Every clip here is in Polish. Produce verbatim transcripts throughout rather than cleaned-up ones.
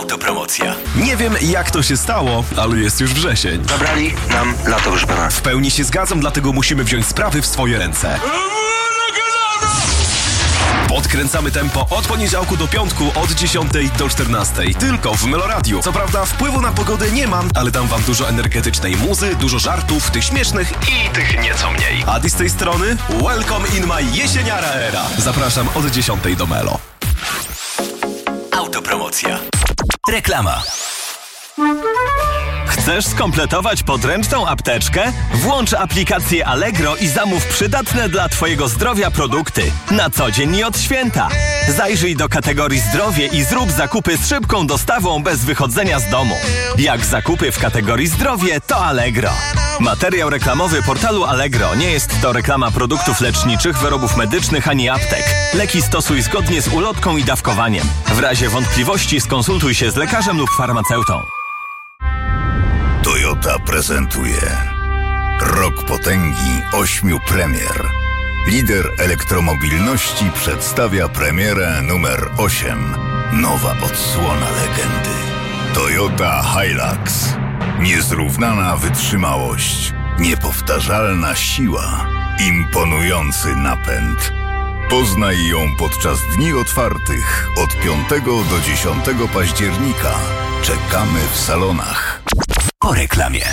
Autopromocja. Nie wiem, jak to się stało, ale jest już wrzesień. Zabrali nam lato, proszę pana. W pełni się zgadzam, dlatego musimy wziąć sprawy w swoje ręce. Podkręcamy tempo od poniedziałku do piątku, od dziesiątej do czternastej. Tylko w Meloradiu. Co prawda wpływu na pogodę nie mam, ale dam wam dużo energetycznej muzy, dużo żartów, tych śmiesznych i tych nieco mniej. Adi z tej strony, welcome in my jesieniara era. Zapraszam od dziesiątej do Melo. Autopromocja. Reklama. Chcesz skompletować podręczną apteczkę? Włącz aplikację Allegro i zamów przydatne dla Twojego zdrowia produkty. Na co dzień i od święta. Zajrzyj do kategorii zdrowie i zrób zakupy z szybką dostawą bez wychodzenia z domu. Jak zakupy w kategorii zdrowie, to Allegro. Materiał reklamowy portalu Allegro. Nie jest to reklama produktów leczniczych, wyrobów medycznych ani aptek. Leki stosuj zgodnie z ulotką i dawkowaniem. W razie wątpliwości skonsultuj się z lekarzem lub farmaceutą. Toyota prezentuje Rok potęgi ośmiu premier. Lider elektromobilności przedstawia premierę numer osiem. Nowa odsłona legendy. Toyota Hilux. Niezrównana wytrzymałość, niepowtarzalna siła, imponujący napęd. Poznaj ją podczas dni otwartych od piątego do dziesiątego października. Czekamy w salonach. Po reklamie.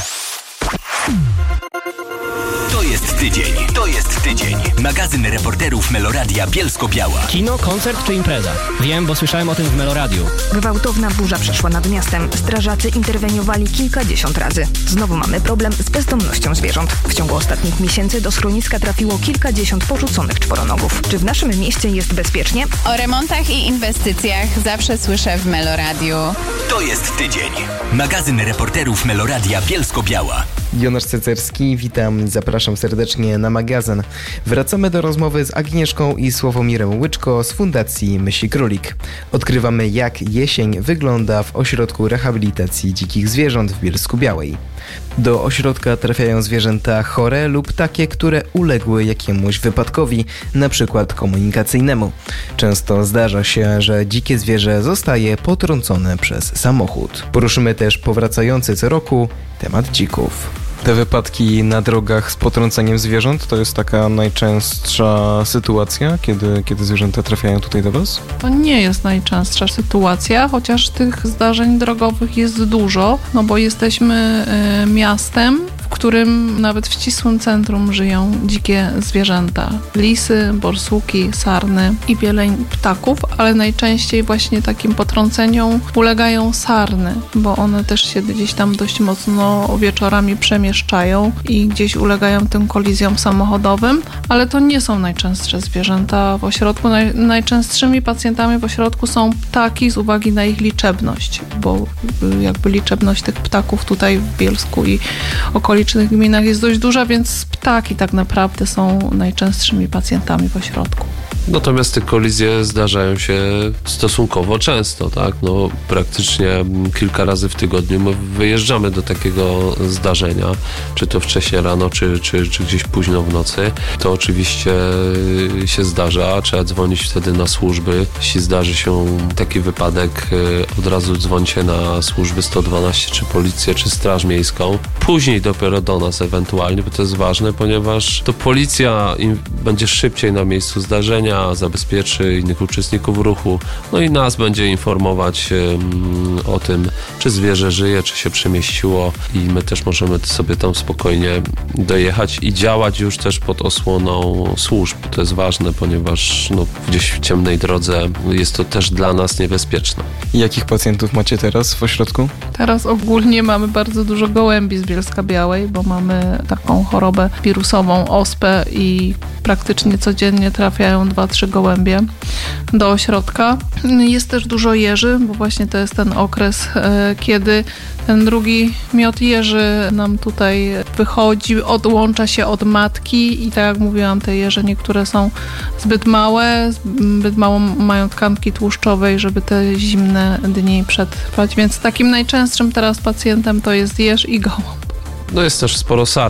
To jest tydzień, to jest tydzień. Magazyn reporterów Meloradia Bielsko-Biała. Kino, koncert czy impreza? Wiem, bo słyszałem o tym w Meloradiu. Gwałtowna burza przeszła nad miastem. Strażacy interweniowali kilkadziesiąt razy. Znowu mamy problem z bezdomnością zwierząt. W ciągu ostatnich miesięcy do schroniska trafiło kilkadziesiąt porzuconych czworonogów. Czy w naszym mieście jest bezpiecznie? O remontach i inwestycjach zawsze słyszę w Meloradiu. To jest tydzień. Magazyn reporterów Meloradia Bielsko-Biała. Jonasz Cecerski, witam i zapraszam serdecznie na magazyn. Wracamy do rozmowy z Agnieszką i Sławomirem Łyczko z Fundacji Myśli Królik. Odkrywamy, jak jesień wygląda w ośrodku rehabilitacji dzikich zwierząt w Bielsku-Białej. Do ośrodka trafiają zwierzęta chore lub takie, które uległy jakiemuś wypadkowi, na przykład komunikacyjnemu. Często zdarza się, że dzikie zwierzę zostaje potrącone przez samochód. Poruszymy też powracający co roku temat dzików. Te wypadki na drogach z potrąceniem zwierząt to jest taka najczęstsza sytuacja, kiedy, kiedy zwierzęta trafiają tutaj do Was? To nie jest najczęstsza sytuacja, chociaż tych zdarzeń drogowych jest dużo, no bo jesteśmy y, miastem, w którym nawet w ścisłym centrum żyją dzikie zwierzęta. Lisy, borsuki, sarny i wiele ptaków, ale najczęściej właśnie takim potrąceniom ulegają sarny, bo one też się gdzieś tam dość mocno wieczorami przemieszczają i gdzieś ulegają tym kolizjom samochodowym, ale to nie są najczęstsze zwierzęta w ośrodku. Naj, najczęstszymi pacjentami w ośrodku są ptaki z uwagi na ich liczebność, bo jakby liczebność tych ptaków tutaj w Bielsku i okolicznych gminach jest dość duża, więc ptaki tak naprawdę są najczęstszymi pacjentami w ośrodku. Natomiast te kolizje zdarzają się stosunkowo często, tak? No, praktycznie kilka razy w tygodniu my wyjeżdżamy do takiego zdarzenia, czy to wcześnie rano, czy, czy, czy gdzieś późno w nocy. To oczywiście się zdarza, trzeba dzwonić wtedy na służby. Jeśli zdarzy się taki wypadek, od razu dzwońcie na służby sto dwanaście, czy policję, czy straż miejską. Później dopiero do nas ewentualnie, bo to jest ważne, ponieważ to policja im będzie szybciej na miejscu zdarzenia, zabezpieczy innych uczestników ruchu, no i nas będzie informować um, o tym, czy zwierzę żyje, czy się przemieściło i my też możemy sobie tam spokojnie dojechać i działać już też pod osłoną służb. To jest ważne, ponieważ no, gdzieś w ciemnej drodze jest to też dla nas niebezpieczne. I jakich pacjentów macie teraz w ośrodku? Teraz ogólnie mamy bardzo dużo gołębi z Bielska-Białej, bo mamy taką chorobę wirusową, ospę i praktycznie codziennie trafiają dwa, trzy gołębie do ośrodka. Jest też dużo jeży, bo właśnie to jest ten okres, kiedy ten drugi miot jeży nam tutaj wychodzi, odłącza się od matki i tak jak mówiłam, te jeże niektóre są zbyt małe, zbyt mało mają tkanki tłuszczowej, żeby te zimne dni przetrwać, więc takim najczęstszym teraz pacjentem to jest jeż i gołąb. No jest też sporo saren,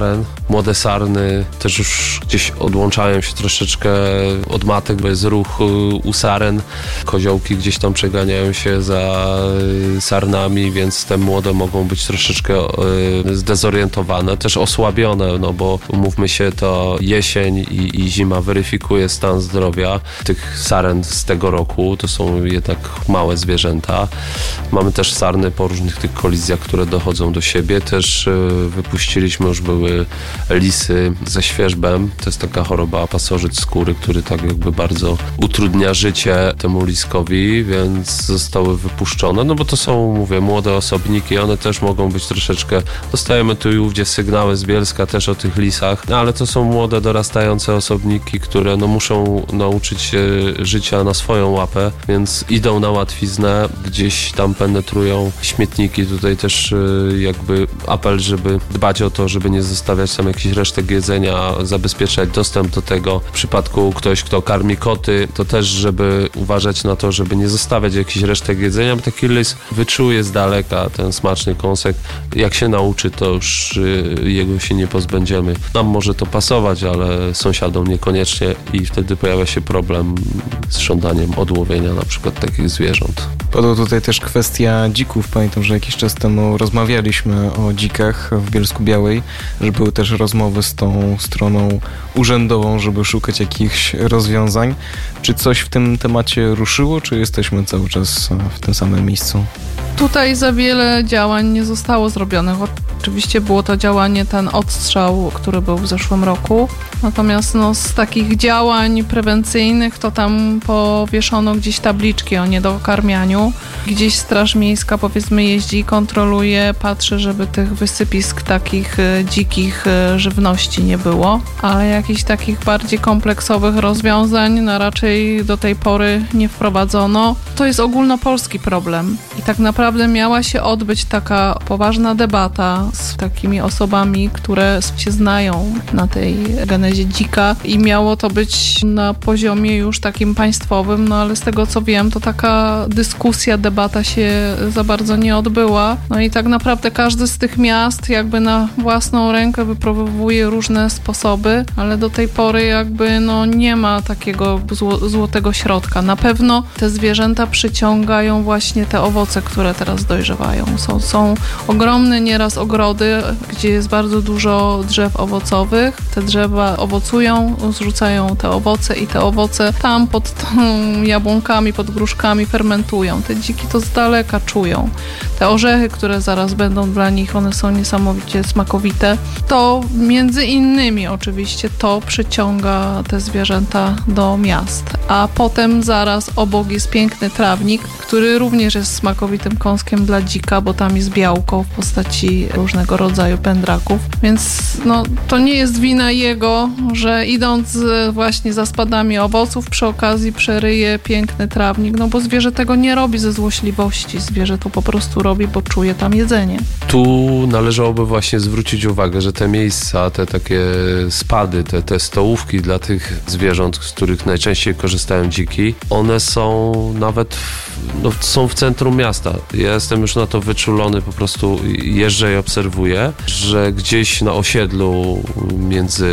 Młode sarny też już gdzieś odłączają się troszeczkę od matek, bo jest ruch u saren. Koziołki gdzieś tam przeganiają się za sarnami, więc te młode mogą być troszeczkę zdezorientowane, też osłabione, no bo umówmy się, to jesień i, i zima weryfikuje stan zdrowia tych saren z tego roku. To są jednak małe zwierzęta. Mamy też sarny po różnych tych kolizjach, które dochodzą do siebie. Też wypuściliśmy, już były lisy ze świerzbem. To jest taka choroba pasożyt skóry, który tak jakby bardzo utrudnia życie temu liskowi, więc zostały wypuszczone, no bo to są, mówię, młode osobniki, one też mogą być troszeczkę, dostajemy tu i ówdzie sygnały z Bielska też o tych lisach, no ale to są młode, dorastające osobniki, które no muszą nauczyć się życia na swoją łapę, więc idą na łatwiznę, gdzieś tam penetrują śmietniki. Tutaj też jakby apel, żeby dbać o to, żeby nie zostawiać tam jakichś resztek jedzenia, zabezpieczać dostęp do tego. W przypadku ktoś, kto karmi koty, to też, żeby uważać na to, żeby nie zostawiać jakichś resztek jedzenia, bo taki lis wyczuje z daleka ten smaczny kąsek. Jak się nauczy, to już jego się nie pozbędziemy. Nam może to pasować, ale sąsiadom niekoniecznie i wtedy pojawia się problem z żądaniem odłowienia na przykład takich zwierząt. Padła tutaj też kwestia dzików. Pamiętam, że jakiś czas temu rozmawialiśmy o dzikach w Bielsku-Białej, że były też rozmowy z tą stroną urzędową, żeby szukać jakichś rozwiązań. Czy coś w tym temacie ruszyło, czy jesteśmy cały czas w tym samym miejscu? Tutaj za wiele działań nie zostało zrobionych. Oczywiście było to działanie, ten odstrzał, który był w zeszłym roku. Natomiast no, z takich działań prewencyjnych to tam powieszono gdzieś tabliczki o niedokarmianiu. Gdzieś Straż Miejska, powiedzmy, jeździ, kontroluje, patrzy, żeby tych wysypisk takich dzikich żywności nie było. Ale jakichś takich bardziej kompleksowych rozwiązań no, raczej do tej pory nie wprowadzono. To jest ogólnopolski problem. I tak naprawdę miała się odbyć taka poważna debata z takimi osobami, które się znają na tej genezie dzika i miało to być na poziomie już takim państwowym, no ale z tego co wiem, to taka dyskusja, debata się za bardzo nie odbyła. No i tak naprawdę każdy z tych miast jakby na własną rękę wypróbowuje różne sposoby, ale do tej pory jakby no nie ma takiego zło- złotego środka. Na pewno te zwierzęta przyciągają właśnie te owoce, które teraz dojrzewają. Są, są ogromne nieraz ogrody, gdzie jest bardzo dużo drzew owocowych. Te drzewa owocują, zrzucają te owoce i te owoce tam pod tą jabłonkami, pod gruszkami fermentują. Te dziki to z daleka czują. Te orzechy, które zaraz będą dla nich, one są niesamowicie smakowite. To między innymi oczywiście to przyciąga te zwierzęta do miast. A potem zaraz obok jest piękny trawnik, który również jest smakowitym kąskiem dla dzika, bo tam jest białko w postaci różnego rodzaju pędraków. Więc no, to nie jest wina jego, że idąc właśnie za spadami owoców przy okazji przeryje piękny trawnik, no bo zwierzę tego nie robi ze złośliwości. Zwierzę to po prostu robi, bo czuje tam jedzenie. Tu należałoby właśnie zwrócić uwagę, że te miejsca, te takie spady, te, te stołówki dla tych zwierząt, z których najczęściej korzystają dziki, one są nawet w, no, są w centrum miasta. Ja jestem już na to wyczulony, po prostu jeżdżę i obserwuję, że gdzieś na osiedlu między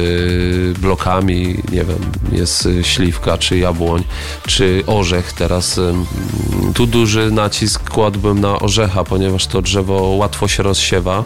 blokami, nie wiem, jest śliwka, czy jabłoń, czy orzech. Teraz tu duży nacisk kładłbym na orzecha, ponieważ to drzewo łatwo się rozsiewa.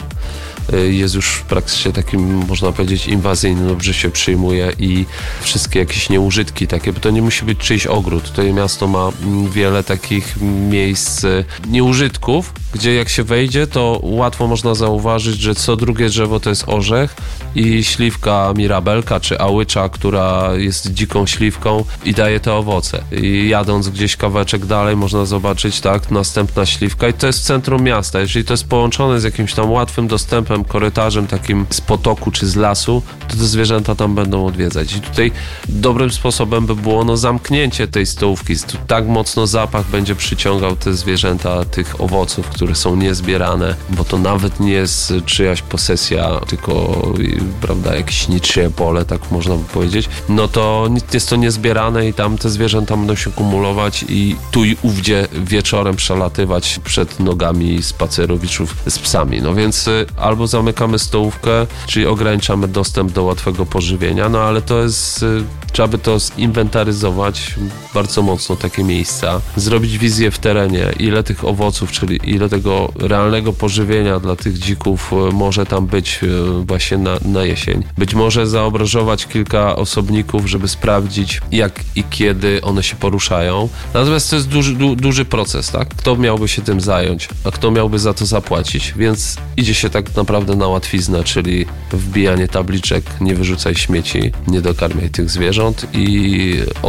Jest już praktycznie takim, można powiedzieć, inwazyjnym, dobrze się przyjmuje i wszystkie jakieś nieużytki takie, bo to nie musi być czyjś ogród. Tutaj miasto ma wiele takich miejsc nieużytków, gdzie jak się wejdzie, to łatwo można zauważyć, że co drugie drzewo to jest orzech i śliwka mirabelka czy ałycza, która jest dziką śliwką i daje te owoce. I jadąc gdzieś kawałeczek dalej można zobaczyć, tak, następna śliwka i to jest w centrum miasta. Jeżeli to jest połączone z jakimś tam łatwym dostępem, korytarzem takim z potoku czy z lasu, to te zwierzęta tam będą odwiedzać. I tutaj dobrym sposobem by było no, zamknięcie tej stołówki. Tu tak mocno zapach będzie przyciągał te zwierzęta, tych owoców, które są niezbierane, bo to nawet nie jest czyjaś posesja, tylko prawda, jakieś niczyje pole, tak można by powiedzieć, no to jest to niezbierane i tam te zwierzęta będą się kumulować i tu i ówdzie wieczorem przelatywać przed nogami spacerowiczów z psami. No więc albo zamykamy stołówkę, czyli ograniczamy dostęp do łatwego pożywienia, no ale to jest, trzeba by to zinwentaryzować bardzo mocno, takie miejsca, zrobić wizję w terenie, ile tych owoców, czyli ile tego realnego pożywienia dla tych dzików może tam być właśnie na, na jesień. Być może zaobrażować kilka osobników, żeby sprawdzić, jak i kiedy one się poruszają. Natomiast to jest duży, du, duży proces, tak? Kto miałby się tym zająć, a kto miałby za to zapłacić, więc idzie się tak naprawdę na łatwiznę, czyli wbijanie tabliczek, nie wyrzucaj śmieci, nie dokarmiaj tych zwierząt i